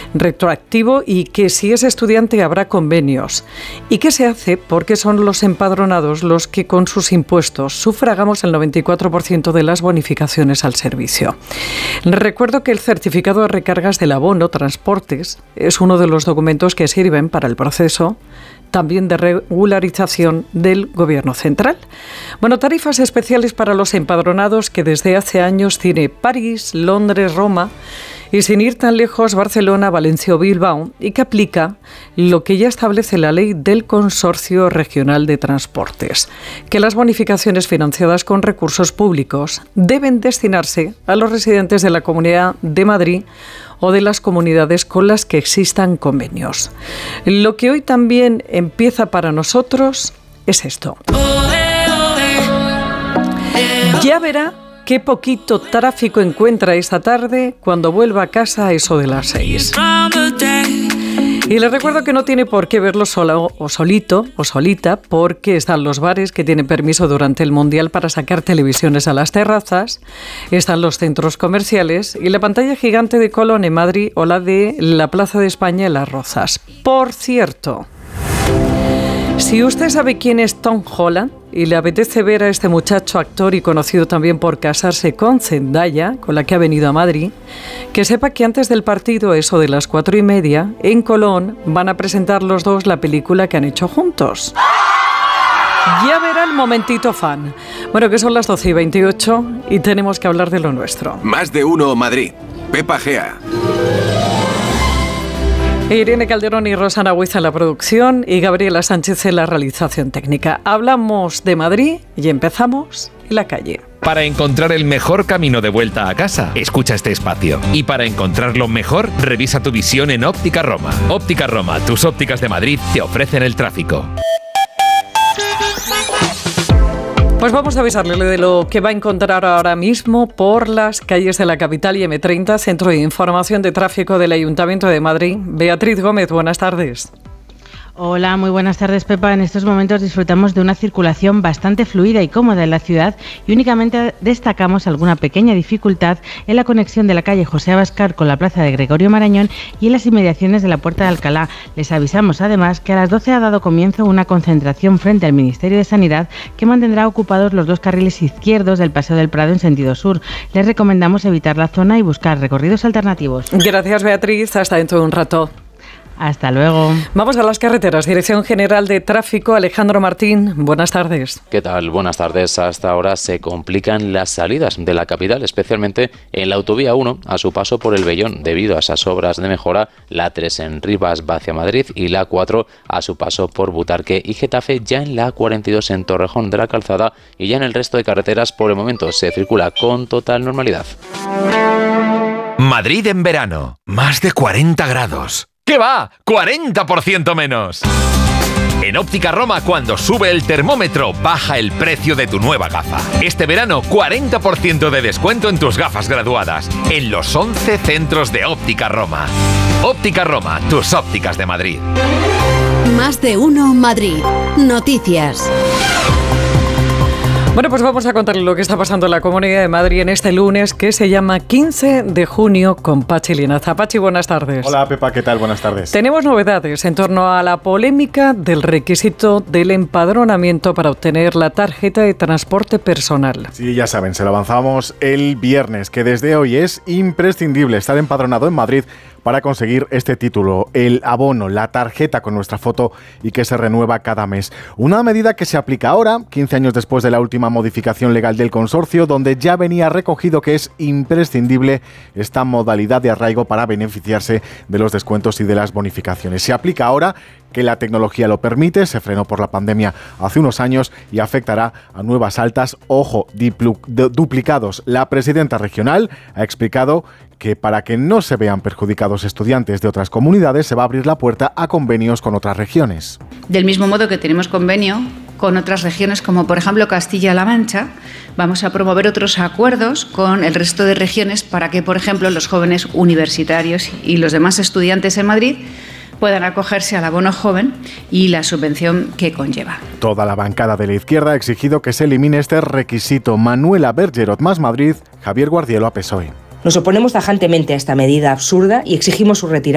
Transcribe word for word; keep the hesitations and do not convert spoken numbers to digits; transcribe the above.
retroactivo y que si es estudiante habrá convenios. ¿Y qué se hace? Porque son los empadronados los que con sus impuestos sufragamos el noventa y cuatro por ciento de las bonificaciones al servicio. Recuerdo que el certificado de recargas del abono transportes es uno de los documentos que sirven para el proceso también de regularización del Gobierno central. Bueno, tarifas especiales para los empadronados que desde hace años tiene París, Londres, Roma y sin ir tan lejos Barcelona, Valencia o Bilbao, y que aplica lo que ya establece la ley del Consorcio Regional de Transportes, que las bonificaciones financiadas con recursos públicos deben destinarse a los residentes de la Comunidad de Madrid o de las comunidades con las que existan convenios. Lo que hoy también empieza para nosotros es esto. Ya verá qué poquito tráfico encuentra esta tarde cuando vuelva a casa a eso de las seis. Y les recuerdo que no tiene por qué verlo solo o solito o solita, porque están los bares que tienen permiso durante el Mundial para sacar televisiones a las terrazas, están los centros comerciales y la pantalla gigante de Colón en Madrid o la de la Plaza de España en Las Rozas. Por cierto, si usted sabe quién es Tom Holland y le apetece ver a este muchacho actor y conocido también por casarse con Zendaya, con la que ha venido a Madrid, que sepa que antes del partido, eso de las cuatro y media, en Colón van a presentar los dos la película que han hecho juntos. Ya verá el momentito fan. Bueno, que son las doce y veintiocho y tenemos que hablar de lo nuestro. Más de uno Madrid. Pepa Gea. Irene Calderón y Rosana Huiza en la producción y Gabriela Sánchez en la realización técnica. Hablamos de Madrid y empezamos en la calle. Para encontrar el mejor camino de vuelta a casa, escucha este espacio. Y para encontrarlo mejor, revisa tu visión en Óptica Roma. Óptica Roma, tus ópticas de Madrid te ofrecen el tráfico. Pues vamos a avisarle de lo que va a encontrar ahora mismo por las calles de la capital y eme treinta, Centro de Información de Tráfico del Ayuntamiento de Madrid. Beatriz Gómez, buenas tardes. Hola, muy buenas tardes, Pepa. En estos momentos disfrutamos de una circulación bastante fluida y cómoda en la ciudad y únicamente destacamos alguna pequeña dificultad en la conexión de la calle José Abascal con la plaza de Gregorio Marañón y en las inmediaciones de la Puerta de Alcalá. Les avisamos además que a las doce ha dado comienzo una concentración frente al Ministerio de Sanidad que mantendrá ocupados los dos carriles izquierdos del Paseo del Prado en sentido sur. Les recomendamos evitar la zona y buscar recorridos alternativos. Gracias, Beatriz. Hasta dentro de un rato. Hasta luego. Vamos a las carreteras. Dirección General de Tráfico, Alejandro Martín. Buenas tardes. ¿Qué tal? Buenas tardes. Hasta ahora se complican las salidas de la capital, especialmente en la autovía uno, a su paso por el Vellón, debido a esas obras de mejora, la tres en Rivas va hacia Madrid y la cuatro a su paso por Butarque y Getafe, ya en la cuarenta y dos en Torrejón de la Calzada y ya en el resto de carreteras por el momento se circula con total normalidad. Madrid en verano, más de cuarenta grados. ¿Qué va? ¡cuarenta por ciento menos! En Óptica Roma, cuando sube el termómetro, baja el precio de tu nueva gafa. Este verano, cuarenta por ciento de descuento en tus gafas graduadas, en los once centros de Óptica Roma. Óptica Roma, tus ópticas de Madrid. Más de uno Madrid. Noticias. Bueno, pues vamos a contarle lo que está pasando en la Comunidad de Madrid en este lunes que se llama quince de junio con Pachi Linaza. Pachi, buenas tardes. Hola, Pepa, ¿qué tal? Buenas tardes. Tenemos novedades en torno a la polémica del requisito del empadronamiento para obtener la tarjeta de transporte personal. Sí, ya saben, se lo avanzamos el viernes, que desde hoy es imprescindible estar empadronado en Madrid para conseguir este título, el abono, la tarjeta con nuestra foto y que se renueva cada mes. Una medida que se aplica ahora, quince años después de la última modificación legal del consorcio, donde ya venía recogido que es imprescindible esta modalidad de arraigo para beneficiarse de los descuentos y de las bonificaciones. Se aplica ahora que la tecnología lo permite, se frenó por la pandemia hace unos años y afectará a nuevas altas, ojo, diplu- duplicados. La presidenta regional ha explicado que para que no se vean perjudicados estudiantes de otras comunidades se va a abrir la puerta a convenios con otras regiones. Del mismo modo que tenemos convenio con otras regiones como por ejemplo Castilla-La Mancha, vamos a promover otros acuerdos con el resto de regiones para que por ejemplo los jóvenes universitarios y los demás estudiantes en Madrid puedan acogerse al abono joven y la subvención que conlleva. Toda la bancada de la izquierda ha exigido que se elimine este requisito. Manuela Bergerot, Más Madrid, Javier Guardiola, P S O E. Nos oponemos tajantemente a esta medida absurda y exigimos su retirada.